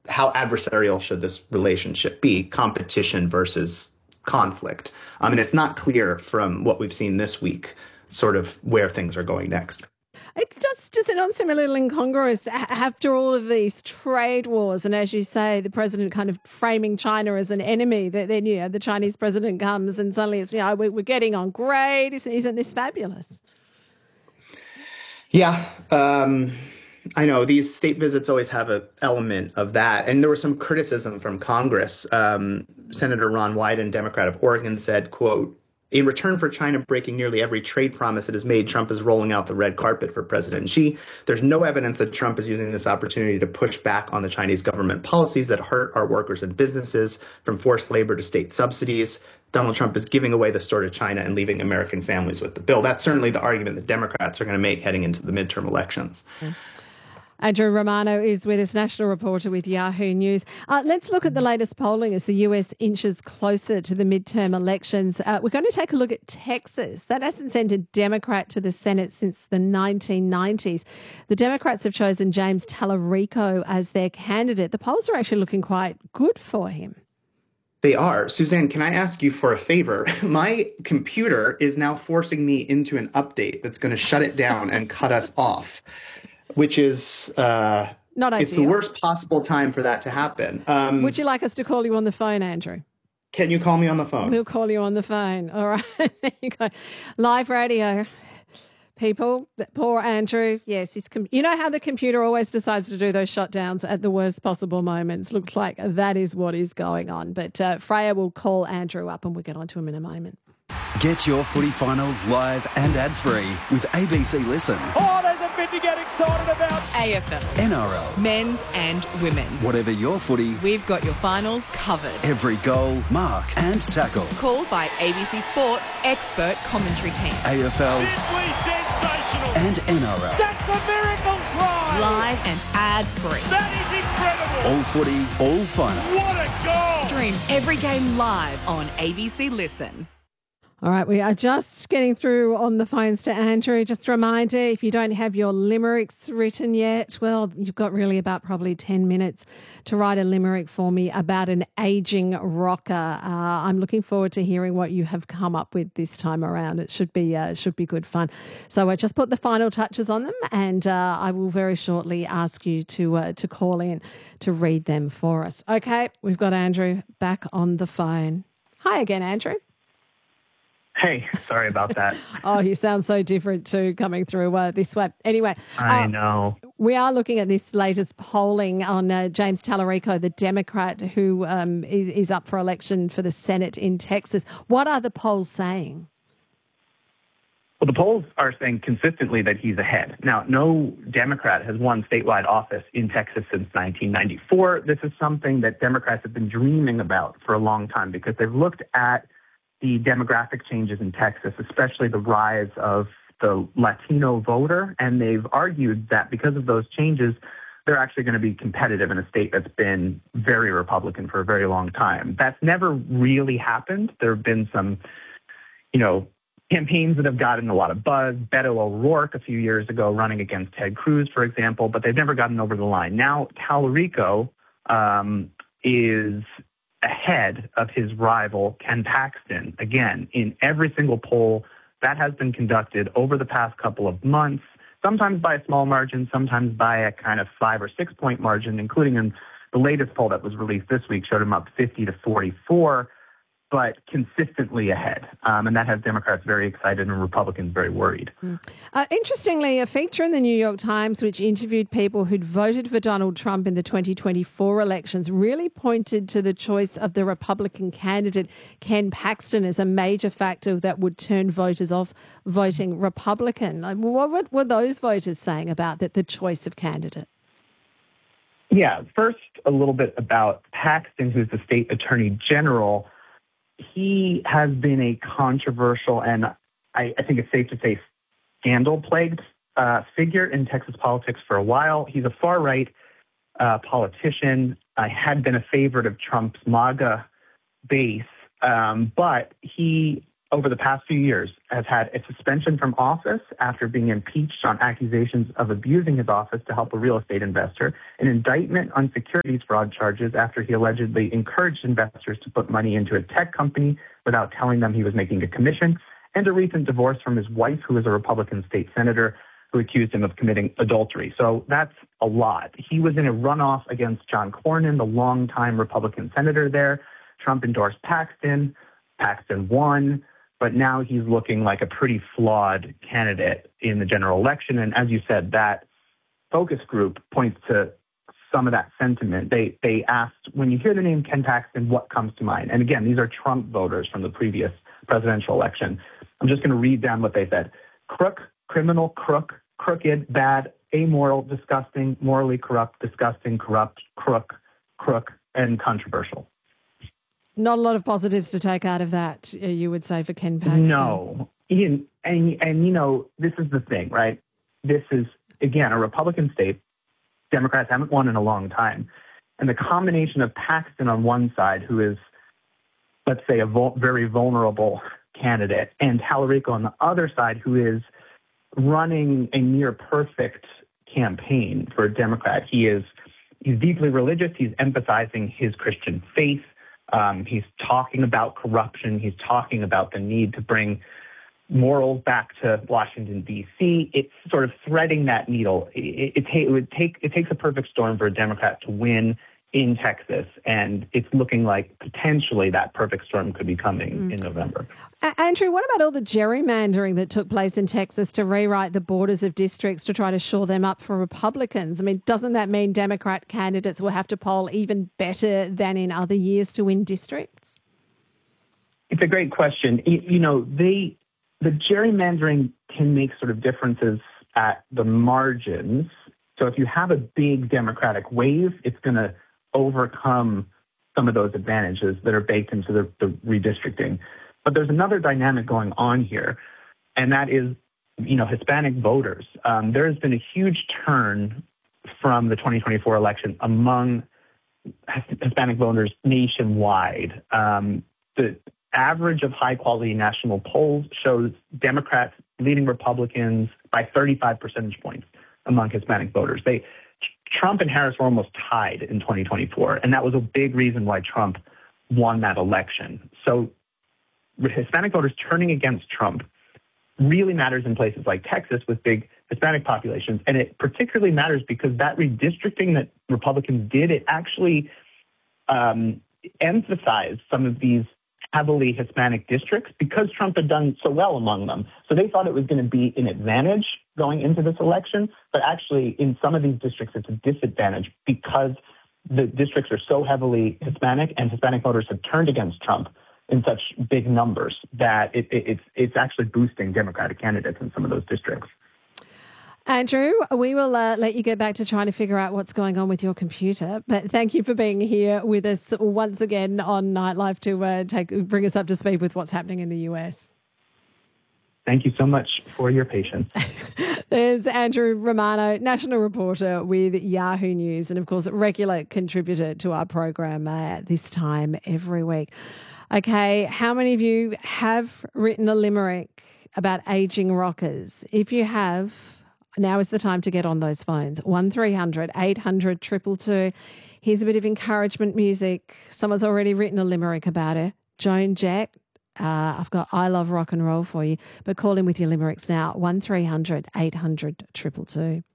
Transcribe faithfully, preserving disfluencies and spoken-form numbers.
how adversarial should this relationship be, competition versus conflict. I mean, it's not clear from what we've seen this week sort of where things are going next. It does, does it not seem a little incongruous after all of these trade wars, and as you say, the president kind of framing China as an enemy, that then, you know, the Chinese president comes and suddenly it's, you know, we're getting on great. Isn't, isn't this fabulous? Yeah, um, I know these state visits always have an element of that. And there was some criticism from Congress. Um, Senator Ron Wyden, Democrat of Oregon, said, quote, "In return for China breaking nearly every trade promise it has made, Trump is rolling out the red carpet for President Xi. There's no evidence that Trump is using this opportunity to push back on the Chinese government policies that hurt our workers and businesses, from forced labor to state subsidies. Donald Trump is giving away the store to China and leaving American families with the bill." That's certainly the argument that Democrats are going to make heading into the midterm elections. Mm. Andrew Romano is with us, national reporter with Yahoo News. Uh, let's look at the latest polling as the U S inches closer to the midterm elections. Uh, we're going to take a look at Texas. That hasn't sent a Democrat to the Senate since the nineteen nineties. The Democrats have chosen James Tallarico as their candidate. The polls are actually looking quite good for him. They are. Suzanne, can I ask you for a favor? My computer is now forcing me into an update that's going to shut it down and cut us off, which is uh, not ideal. It's the worst possible time for that to happen. Um, Would you like us to call you on the phone, Andrew? Can you call me on the phone? We'll call you on the phone. All right. There you go. Live radio. People, poor Andrew. Yes, his com- you know how the computer always decides to do those shutdowns at the worst possible moments. Looks like that is what is going on. But uh, Freya will call Andrew up and we'll get on to him in a moment. Get your footy finals live and ad-free with A B C Listen. Oh, there's a bit to get excited about. A F L. N R L. Men's and women's. Whatever your footy, we've got your finals covered. Every goal, mark and tackle. Called by A B C Sports expert commentary team. A F L. Simply sensational. And N R L. That's a miracle try. Live and ad-free. That is incredible. All footy, all finals. What a goal. Stream every game live on A B C Listen. All right, we are just getting through on the phones to Andrew. Just a reminder, if you don't have your limericks written yet, well, you've got really about probably ten minutes to write a limerick for me about an ageing rocker. Uh, I'm looking forward to hearing what you have come up with this time around. It should be uh, should be good fun. So I uh, just put the final touches on them, and uh, I will very shortly ask you to uh, to call in to read them for us. Okay, we've got Andrew back on the phone. Hi again, Andrew. Hey, sorry about that. Oh, you sound so different too coming through uh, this way. Anyway. I uh, know. We are looking at this latest polling on uh, James Tallarico, the Democrat who um, is, is up for election for the Senate in Texas. What are the polls saying? Well, the polls are saying consistently that he's ahead. Now, no Democrat has won statewide office in Texas since nineteen ninety-four. This is something that Democrats have been dreaming about for a long time because they've looked at the demographic changes in Texas, especially the rise of the Latino voter, and they've argued that because of those changes, they're actually going to be competitive in a state that's been very Republican for a very long time. That's never really happened. There have been some, you know, campaigns that have gotten a lot of buzz. Beto O'Rourke a few years ago running against Ted Cruz, for example, but they've never gotten over the line. Now, Tallarico um, is ahead of his rival, Ken Paxton, again, in every single poll that has been conducted over the past couple of months, sometimes by a small margin, sometimes by a kind of five or six point margin, including in the latest poll that was released this week, showed him up fifty to forty-four, but consistently ahead. Um, and that has Democrats very excited and Republicans very worried. Mm. Uh, interestingly, a feature in the New York Times which interviewed people who'd voted for Donald Trump in the twenty twenty-four elections really pointed to the choice of the Republican candidate, Ken Paxton, as a major factor that would turn voters off voting Republican. Like, what were those voters saying about the, the choice of candidate? Yeah, first, a little bit about Paxton, who's the state attorney general. He has been a controversial and I, I think it's safe to say scandal-plagued uh, figure in Texas politics for a while. He's a far-right uh, politician. I had been a favorite of Trump's MAGA base, um, but he over the past few years, has had a suspension from office after being impeached on accusations of abusing his office to help a real estate investor, an indictment on securities fraud charges after he allegedly encouraged investors to put money into a tech company without telling them he was making a commission, and a recent divorce from his wife, who is a Republican state senator, who accused him of committing adultery. So that's a lot. He was in a runoff against John Cornyn, the longtime Republican senator there. Trump endorsed Paxton. Paxton won. But now he's looking like a pretty flawed candidate in the general election. And as you said, that focus group points to some of that sentiment. They they asked, when you hear the name Ken Paxton, what comes to mind? And again, these are Trump voters from the previous presidential election. I'm just going to read down what they said. Crook, criminal, crook, crooked, bad, amoral, disgusting, morally corrupt, disgusting, corrupt, crook, crook, and controversial. Not a lot of positives to take out of that, you would say, for Ken Paxton. No. Ian, and, and, you know, this is the thing, right? This is, again, a Republican state. Democrats haven't won in a long time. And the combination of Paxton on one side, who is, let's say, a vul- very vulnerable candidate, and Tallarico on the other side, who is running a near perfect campaign for a Democrat. He is he's deeply religious. He's emphasizing his Christian faith. Um, he's talking about corruption. He's talking about the need to bring morals back to Washington, D C. It's sort of threading that needle. It, it, it would take it takes a perfect storm for a Democrat to win in Texas, and it's looking like potentially that perfect storm could be coming mm. in November. Uh, Andrew, what about all the gerrymandering that took place in Texas to rewrite the borders of districts to try to shore them up for Republicans? I mean, doesn't that mean Democrat candidates will have to poll even better than in other years to win districts? It's a great question. You, you know, they the gerrymandering can make sort of differences at the margins. So if you have a big Democratic wave, it's going to overcome some of those advantages that are baked into the, the redistricting. But there's another dynamic going on here, and that is, you know, Hispanic voters. Um, there has been a huge turn from the twenty twenty-four election among Hispanic voters nationwide. Um, the average of high-quality national polls shows Democrats leading Republicans by thirty-five percentage points among Hispanic voters. They Trump and Harris were almost tied in twenty twenty-four, and that was a big reason why Trump won that election. So Hispanic voters turning against Trump really matters in places like Texas with big Hispanic populations, and it particularly matters because that redistricting that Republicans did, it actually um, emphasized some of these heavily Hispanic districts because Trump had done so well among them. So they thought it was going to be an advantage going into this election, but actually in some of these districts it's a disadvantage because the districts are so heavily Hispanic and Hispanic voters have turned against Trump in such big numbers that it, it, it's it's actually boosting Democratic candidates in some of those districts. Andrew, we will uh, let you get back to trying to figure out what's going on with your computer. But thank you for being here with us once again on Nightlife to uh, take bring us up to speed with what's happening in the U S. Thank you so much for your patience. There's Andrew Romano, national reporter with Yahoo News, and of course, regular contributor to our program uh, this time every week. Okay, how many of you have written a limerick about ageing rockers? If you have, now is the time to get on those phones. one three hundred eight hundred two two two. Here's a bit of encouragement music. Someone's already written a limerick about it. Joan Jett. Uh, I've got I Love Rock and Roll for you. But call in with your limericks now. one three hundred eight hundred two two two.